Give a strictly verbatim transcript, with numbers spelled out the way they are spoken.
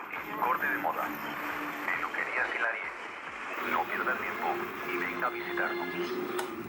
y corte de moda. Peluquería Hilarie. No pierda tiempo y venga a visitarnos.